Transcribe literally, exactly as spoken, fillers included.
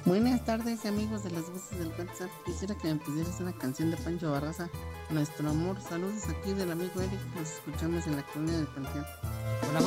Buenas tardes, amigos de las voces del WhatsApp. Quisiera que me pidieras una canción de Pancho Barraza, Nuestro Amor. Saludos aquí del amigo Eric. Nos escuchamos en la colonia del Panteón. Una